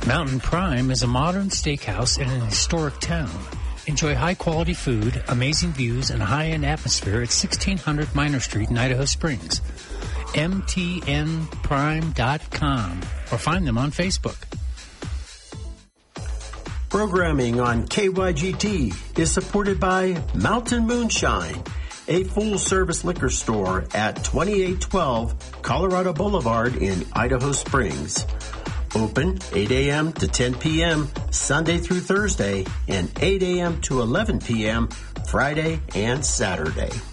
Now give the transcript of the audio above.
Mountain Prime is a modern steakhouse in an historic town. Enjoy high-quality food, amazing views, and a high-end atmosphere at 1600 Minor Street in Idaho Springs. mtnprime.com or find them on Facebook. Programming on KYGT is supported by Mountain Moonshine, a full-service liquor store at 2812 Colorado Boulevard in Idaho Springs. Open 8 a.m. to 10 p.m. Sunday through Thursday and 8 a.m. to 11 p.m. Friday and Saturday.